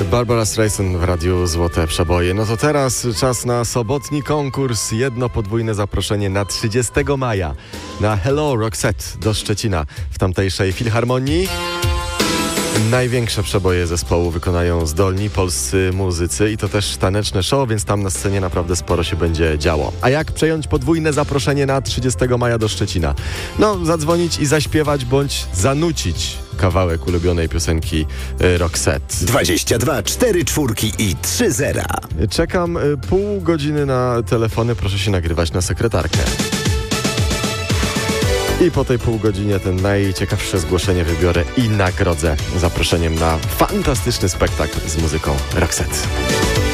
Barbara Streisand w Radiu Złote Przeboje. No to teraz czas na sobotni konkurs. Jedno podwójne zaproszenie na 30 maja na Hello Roxette do Szczecina w tamtejszej Filharmonii. Największe przeboje zespołu wykonają zdolni polscy muzycy i to też taneczne show, więc tam na scenie naprawdę sporo się będzie działo. A jak przejąć podwójne zaproszenie na 30 maja do Szczecina? No, zadzwonić i zaśpiewać bądź zanucić kawałek ulubionej piosenki Roxette. 22 4 czwórki i 3 zera. Czekam pół godziny na telefony, proszę się nagrywać na sekretarkę. I po tej pół godzinie ten najciekawsze zgłoszenie wybiorę i nagrodzę zaproszeniem na fantastyczny spektakl z muzyką Roxette.